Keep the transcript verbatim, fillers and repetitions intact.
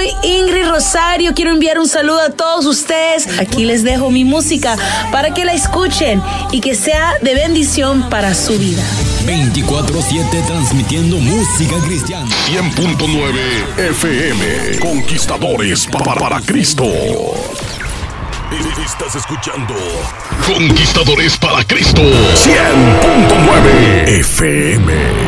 soy Ingrid Rosario. Quiero enviar un saludo a todos ustedes. Aquí les dejo mi música para que la escuchen y que sea de bendición para su vida. veinticuatro siete transmitiendo música cristiana. cien punto nueve F M. Conquistadores para, para Cristo. Estás escuchando Conquistadores para Cristo. cien punto nueve F M.